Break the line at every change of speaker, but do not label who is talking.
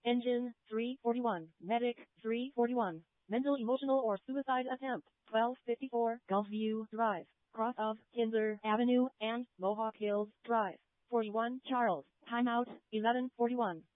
Engine 341. Medic 341. Mental, emotional, or suicide attempt 1254 Gulfview Drive, cross of Kinzer Avenue and Mohawk Hills Drive. 41 Charles. Timeout 11:41.